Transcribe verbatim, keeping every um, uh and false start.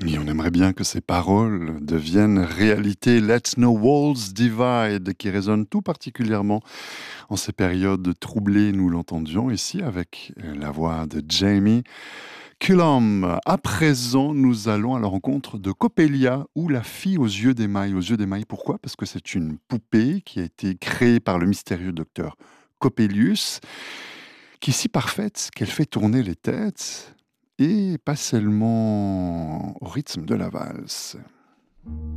Oui, on aimerait bien que ces paroles deviennent réalité. Let no walls divide, qui résonne tout particulièrement en ces périodes troublées. Nous l'entendions ici avec euh, la voix de Jamie Cullum. À présent, nous allons à la rencontre de Coppelia, ou la fille aux yeux d'émail. Aux yeux d'émail, pourquoi? Parce que c'est une poupée qui a été créée par le mystérieux docteur Coppelius, qui est si parfaite qu'elle fait tourner les têtes, et pas seulement au rythme de la valse.